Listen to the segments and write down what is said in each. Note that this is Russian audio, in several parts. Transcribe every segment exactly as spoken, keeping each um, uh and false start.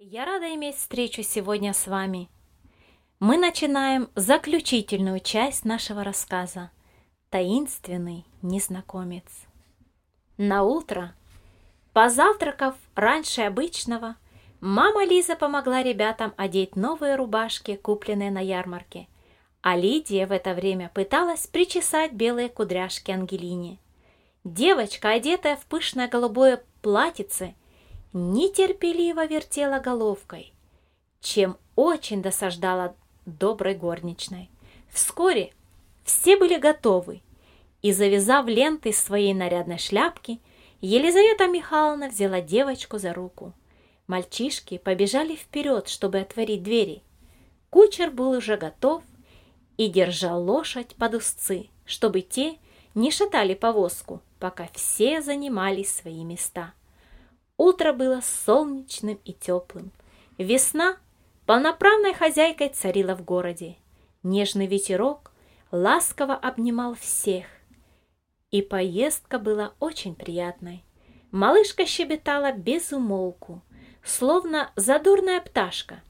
Я рада иметь встречу сегодня с вами. Мы начинаем заключительную часть нашего рассказа «Таинственный незнакомец». На утро, позавтракав раньше обычного, мама Лиза помогла ребятам одеть новые рубашки, купленные на ярмарке, а Лидия в это время пыталась причесать белые кудряшки Ангелине. Девочка, одетая в пышное голубое платьице, нетерпеливо вертела головкой, чем очень досаждала доброй горничной. Вскоре все были готовы, и, завязав ленты своей нарядной шляпки, Елизавета Михайловна взяла девочку за руку. Мальчишки побежали вперед, чтобы отворить двери. Кучер был уже готов и держал лошадь под узцы, чтобы те не шатали повозку, пока все занимали свои места. Утро было солнечным и теплым. Весна полноправной хозяйкой царила в городе. Нежный ветерок ласково обнимал всех. И поездка была очень приятной. Малышка щебетала без умолку, словно задорная пташка.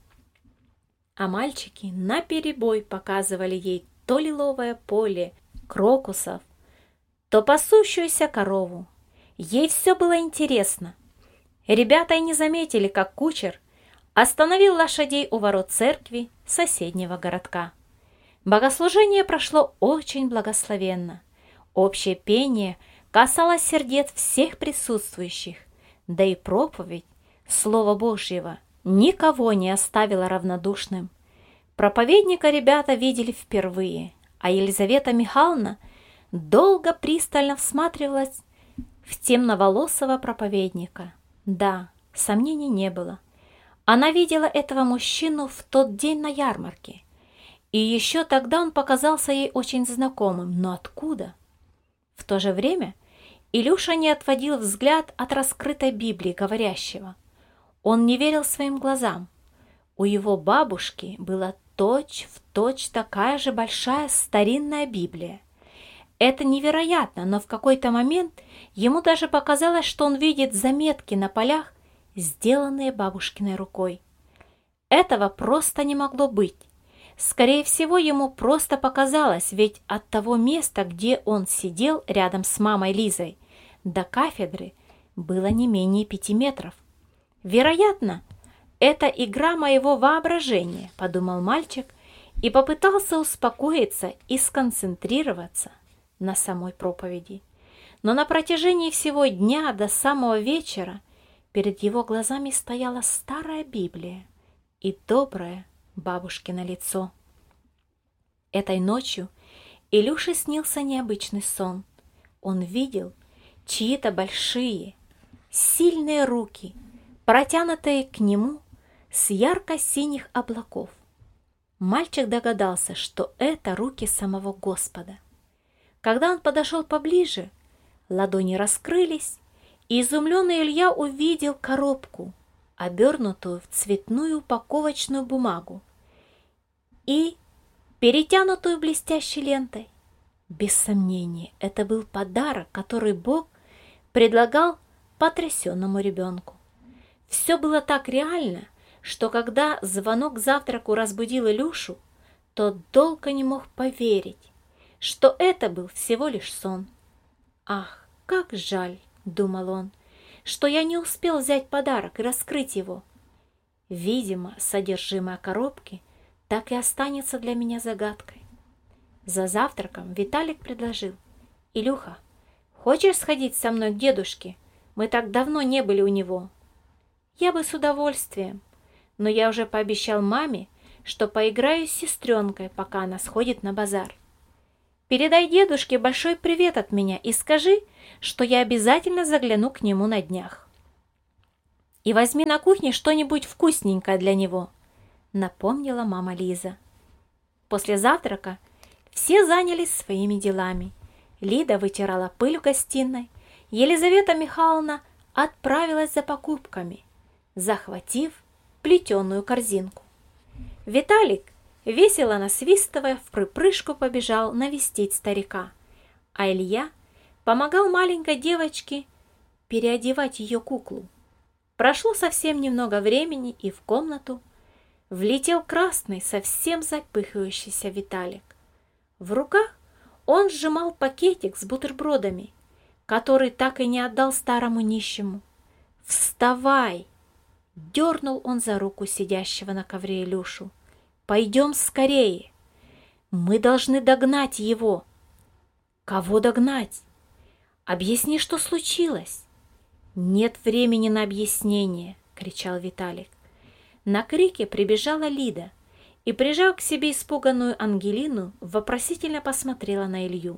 А мальчики наперебой показывали ей то лиловое поле крокусов, то пасущуюся корову. Ей все было интересно. Ребята и не заметили, как кучер остановил лошадей у ворот церкви соседнего городка. Богослужение прошло очень благословенно. Общее пение касалось сердец всех присутствующих, да и проповедь Слова Божьего никого не оставила равнодушным. Проповедника ребята видели впервые, а Елизавета Михайловна долго пристально всматривалась в темноволосого проповедника. Да, сомнений не было. Она видела этого мужчину в тот день на ярмарке. И еще тогда он показался ей очень знакомым. Но откуда? В то же время Илюша не отводил взгляд от раскрытой Библии говорящего. Он не верил своим глазам. У его бабушки была точь-в-точь такая же большая старинная Библия. Это невероятно, но в какой-то момент ему даже показалось, что он видит заметки на полях, сделанные бабушкиной рукой. Этого просто не могло быть. Скорее всего, ему просто показалось, ведь от того места, где он сидел рядом с мамой Лизой, до кафедры было не менее пяти метров. Вероятно, это игра моего воображения, подумал мальчик и попытался успокоиться и сконцентрироваться на самой проповеди. Но на протяжении всего дня до самого вечера перед его глазами стояла старая Библия и доброе бабушкино лицо. Этой ночью Илюше снился необычный сон. Он видел чьи-то большие, сильные руки, протянутые к нему с ярко-синих облаков. Мальчик догадался, что это руки самого Господа. Когда он подошел поближе, ладони раскрылись, и изумленный Илья увидел коробку, обернутую в цветную упаковочную бумагу и перетянутую блестящей лентой. Без сомнения, это был подарок, который Бог предлагал потрясенному ребенку. Все было так реально, что когда звонок к завтраку разбудил Илюшу, тот долго не мог поверить, что это был всего лишь сон. «Ах, как жаль!» — думал он, — «что я не успел взять подарок и раскрыть его. Видимо, содержимое коробки так и останется для меня загадкой». За завтраком Виталик предложил: «Илюха, хочешь сходить со мной к дедушке? Мы так давно не были у него». «Я бы с удовольствием, но я уже пообещал маме, что поиграю с сестренкой, пока она сходит на базар. Передай дедушке большой привет от меня и скажи, что я обязательно загляну к нему на днях. И возьми на кухне что-нибудь вкусненькое для него», — напомнила мама Лиза. После завтрака все занялись своими делами. Лида вытирала пыль в гостиной, Елизавета Михайловна отправилась за покупками, захватив плетеную корзинку. Виталик, весело насвистывая, в припрыжку побежал навестить старика, а Илья помогал маленькой девочке переодевать ее куклу. Прошло совсем немного времени, и в комнату влетел красный, совсем запыхающийся Виталик. В руках он сжимал пакетик с бутербродами, который так и не отдал старому нищему. «Вставай!» — дернул он за руку сидящего на ковре Илюшу. «Пойдем скорее! Мы должны догнать его!» «Кого догнать? Объясни, что случилось!» «Нет времени на объяснение!» — кричал Виталик. На крике прибежала Лида и, прижав к себе испуганную Ангелину, вопросительно посмотрела на Илью.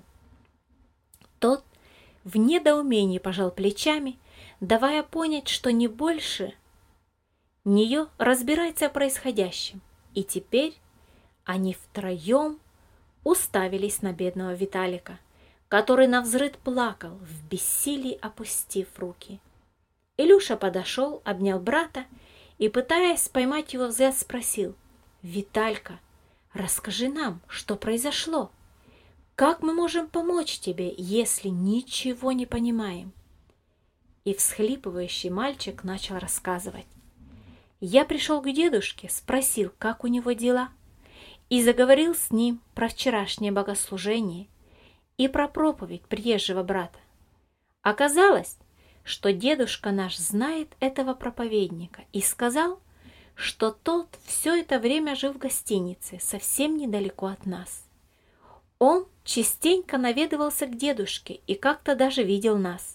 Тот в недоумении пожал плечами, давая понять, что не больше нее разбирается в происходящем, и теперь они втроем уставились на бедного Виталика, который навзрыд плакал, в бессилии опустив руки. Илюша подошел, обнял брата и, пытаясь поймать его взгляд, спросил: «Виталька, расскажи нам, что произошло? Как мы можем помочь тебе, если ничего не понимаем?» И всхлипывающий мальчик начал рассказывать. «Я пришел к дедушке, спросил, как у него дела, и заговорил с ним про вчерашнее богослужение и про проповедь приезжего брата. Оказалось, что дедушка наш знает этого проповедника и сказал, что тот все это время жил в гостинице, совсем недалеко от нас. Он частенько наведывался к дедушке и как-то даже видел нас».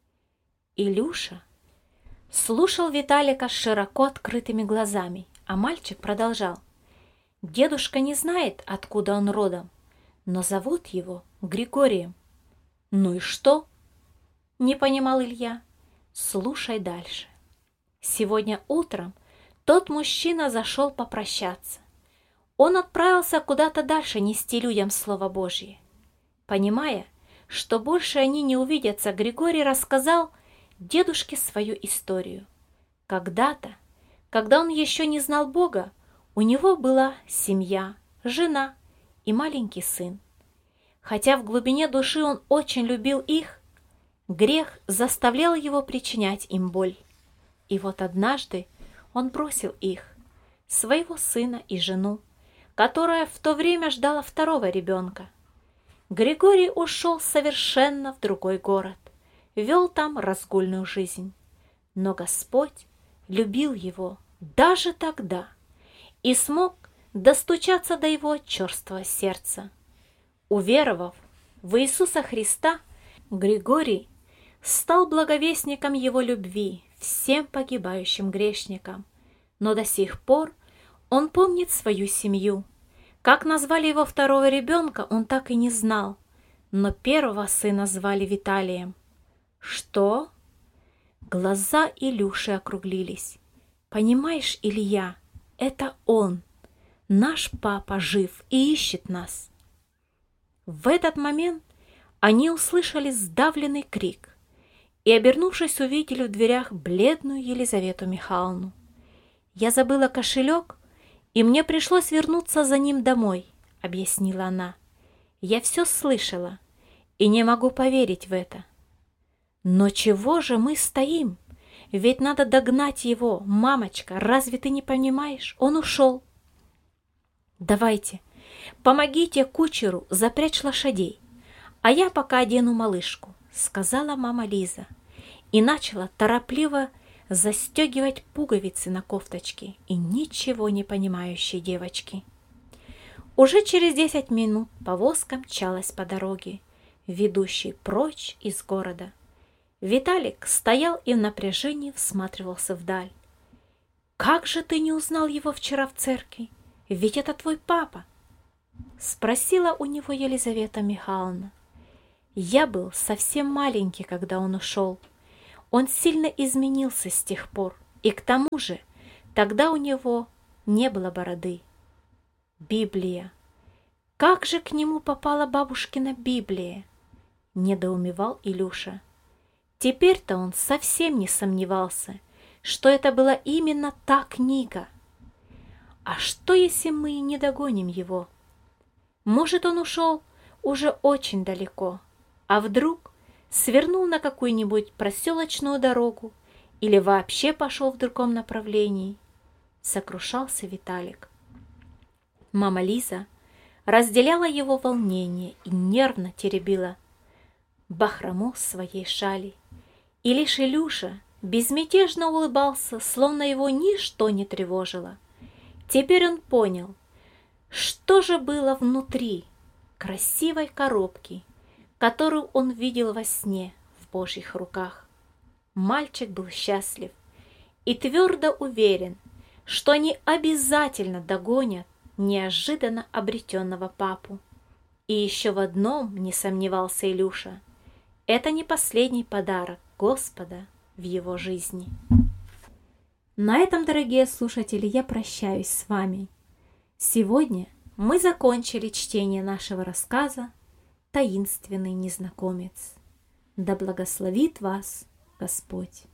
Илюша слушал Виталика с широко открытыми глазами, а мальчик продолжал. «Дедушка не знает, откуда он родом, но зовут его Григорием». «Ну и что?» — не понимал Илья. «Слушай дальше. Сегодня утром тот мужчина зашел попрощаться. Он отправился куда-то дальше нести людям Слово Божье. Понимая, что больше они не увидятся, Григорий рассказал дедушке свою историю. Когда-то, когда он еще не знал Бога, у него была семья, жена и маленький сын. Хотя в глубине души он очень любил их, грех заставлял его причинять им боль. И вот однажды он бросил их, своего сына и жену, которая в то время ждала второго ребенка. Григорий ушел совершенно в другой город, вел там разгульную жизнь. Но Господь любил его даже тогда и смог достучаться до его черствого сердца. Уверовав в Иисуса Христа, Григорий стал благовестником его любви всем погибающим грешникам, но до сих пор он помнит свою семью. Как назвали его второго ребенка, он так и не знал, но первого сына звали Виталием. «Что?» Глаза Илюши округлились. «Понимаешь, Илья, это он, наш папа, жив и ищет нас». В этот момент они услышали сдавленный крик и, обернувшись, увидели в дверях бледную Елизавету Михайловну. «Я забыла кошелек, и мне пришлось вернуться за ним домой», — объяснила она. «Я все слышала и не могу поверить в это». «Но чего же мы стоим? Ведь надо догнать его, мамочка, разве ты не понимаешь? Он ушел». «Давайте, помогите кучеру запрячь лошадей, а я пока одену малышку», — сказала мама Лиза и начала торопливо застегивать пуговицы на кофточке и ничего не понимающей девочки. Уже через десять минут повозка мчалась по дороге, ведущей прочь из города. Виталик стоял и в напряжении всматривался вдаль. «Как же ты не узнал его вчера в церкви? Ведь это твой папа!» — спросила у него Елизавета Михайловна. «Я был совсем маленький, когда он ушел. Он сильно изменился с тех пор, и к тому же тогда у него не было бороды». «Библия! Как же к нему попала бабушкина Библия?» — недоумевал Илюша. Теперь-то он совсем не сомневался, что это была именно та книга. А что, если мы не догоним его? Может, он ушел уже очень далеко, а вдруг свернул на какую-нибудь проселочную дорогу или вообще пошел в другом направлении, сокрушался Виталик. Мама Лиза разделяла его волнение и нервно теребила бахрому своей шали. И лишь Илюша безмятежно улыбался, словно его ничто не тревожило. Теперь он понял, что же было внутри красивой коробки, которую он видел во сне в Божьих руках. Мальчик был счастлив и твердо уверен, что они обязательно догонят неожиданно обретенного папу. И еще в одном не сомневался Илюша: это не последний подарок Господа в его жизни. На этом, дорогие слушатели, я прощаюсь с вами. Сегодня мы закончили чтение нашего рассказа «Таинственный незнакомец». Да благословит вас Господь!